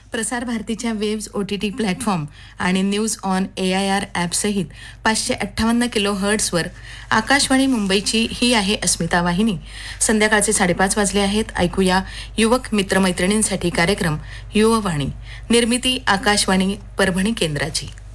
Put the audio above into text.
प्रसार भारतीच्या waves OTT platform आणि news on AIR ॲपसहित 558 kilo हर्ट्सवर Akashvani मुंबईची ही आहे अस्मिता वाहिनी. संध्याकाळचे 5:30 वाजले आहेत. ऐकूया युवक मित्रमैत्रिणींसाठी कार्यक्रम युववाणी. निर्मिती आकाशवाणी परभणी केंद्राची.